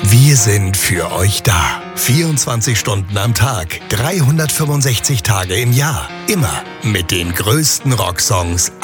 Wir sind für euch da. 24 Stunden am Tag, 365 Tage im Jahr. Immer mit den größten Rocksongs